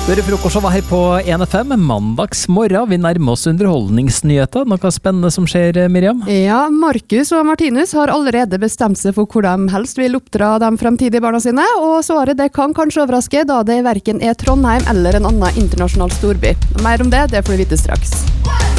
Hører frokostshowet her på 1FM, mandags morgen. Vi nærmer oss underholdningsnyheter. Noe spennende som skjer, Miriam? Ja, Markus og Martinus har allerede bestemt seg for hvor de helst vil oppdra de fremtidige barna sine, og svaret det kan kanskje overraske, da det hverken er Trondheim eller en annen internasjonal storby. Mer om det får vi vite straks.